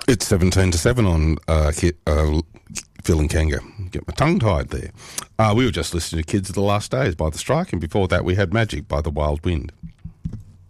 It's 17 to 7 on Phil and Kanga. Get my tongue tied there. We were just listening to Kids of the Last Days by The Strike, and before that we had Magic by The Wild Wind.